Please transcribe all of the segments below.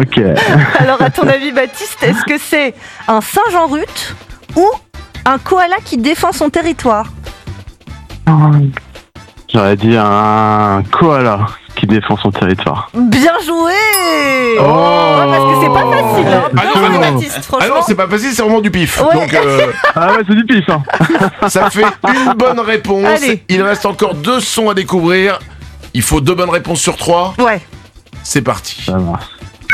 Ok. Alors, à ton avis, Baptiste, est-ce que c'est un singe en rut ou un koala qui défend son territoire? J'aurais dit un koala qui défend son territoire. Bien joué. Parce que c'est pas facile, hein. Ah Bien non, joué, non. Baptiste, Ah franchement. non, c'est pas facile, c'est vraiment du pif. Ouais. Donc, Ah ouais, c'est du pif, hein. ça fait une bonne réponse. Allez. Il reste encore 2 sons à découvrir. Il faut 2 bonnes réponses sur 3. Ouais. C'est parti. Ça marche.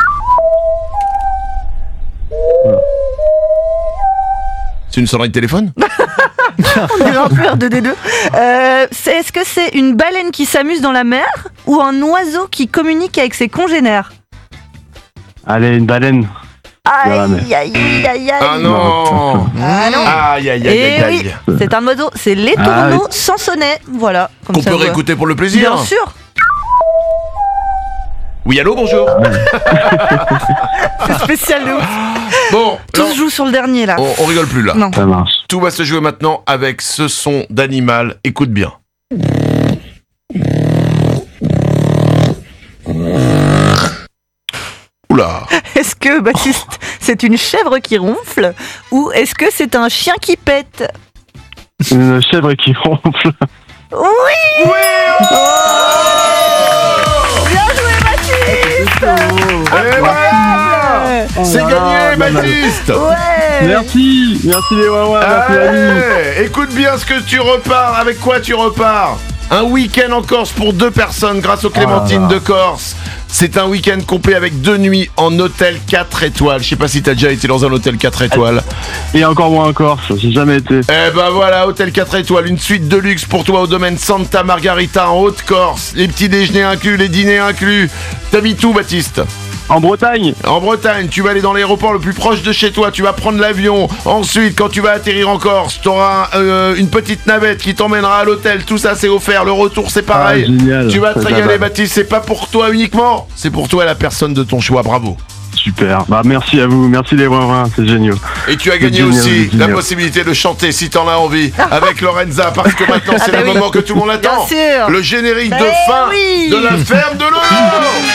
C'est une sonnerie de téléphone? On dirait un peu R2D2. Est-ce que c'est une baleine qui s'amuse dans la mer ou un oiseau qui communique avec ses congénères? Allez, une baleine. Aïe, aïe, aïe, aïe. Ah non. Ah non. Aïe, aïe, aïe, Et aïe, oui, aïe. c'est un oiseau, c'est les Ah, tourneaux oui. sansonnets. Voilà. Comme Qu'on ça, peut voilà. réécouter pour le plaisir. Bien sûr. Oui, allô, bonjour. C'est spécial de ouf. Bon, Tout non, se joue sur le dernier là. on rigole plus là. Non. Ça marche. Tout va se jouer maintenant avec ce son d'animal. Écoute bien. Oula. Est-ce que, Baptiste, c'est une chèvre qui ronfle ou est-ce que c'est un chien qui pète? Une chèvre qui ronfle. Oui. Bien joué, Baptiste. Et voilà. C'est gagné, Baptiste. Ouais. Merci les Wawa, merci la nuit. Allez, écoute bien ce que tu repars. Avec quoi tu repars? Un week-end en Corse pour 2 personnes grâce aux Clémentines de Corse. C'est un week-end complet avec 2 nuits en hôtel 4 étoiles. Je sais pas si t'as déjà été dans un hôtel 4 étoiles. Et encore moins en Corse, j'ai jamais été. Eh ben voilà, hôtel 4 étoiles, une suite de luxe pour toi au domaine Santa Margarita en Haute-Corse. Les petits déjeuners inclus, les dîners inclus. T'habites où, Baptiste? En Bretagne. En Bretagne, tu vas aller dans l'aéroport le plus proche de chez toi, tu vas prendre l'avion. Ensuite, quand tu vas atterrir en Corse, tu auras une petite navette qui t'emmènera à l'hôtel. Tout ça, c'est offert. Le retour, c'est pareil. Ah, génial. Tu vas te Ça régaler, va. Baptiste. C'est pas pour toi uniquement, c'est pour toi et la personne de ton choix. Bravo. Super. Bah merci à vous, merci les Wawa, c'est génial. Et tu as C'est gagné génial, aussi c'est la génial. possibilité de chanter, si t'en as envie, avec Lorenza, parce que maintenant, c'est bah le oui. moment que tout le monde attend. Bien sûr. Le générique de Eh fin oui. de la ferme de l'eau.